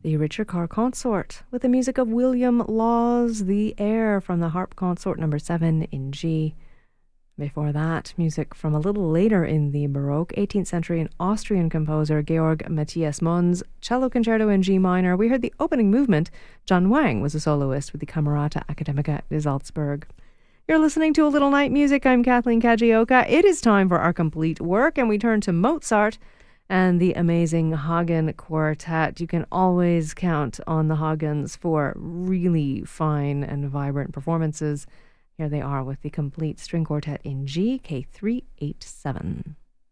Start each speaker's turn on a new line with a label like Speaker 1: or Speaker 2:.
Speaker 1: The Richard Carr Consort, with the music of William Laws, The Air from the Harp Consort number 7 in G. Before that, music from a little later in the Baroque, 18th century and Austrian composer Georg Matthias Mund's Cello Concerto in G minor. We heard the opening movement. John Wang was a soloist with the Camerata Academica de Salzburg. You're listening to A Little Night Music. I'm Kathleen Kajioka. It is time for our complete work, and we turn to Mozart and the amazing Hagen Quartet. You can always count on the Hagens for really fine and vibrant performances. Here they are with the complete string quartet in G, K387.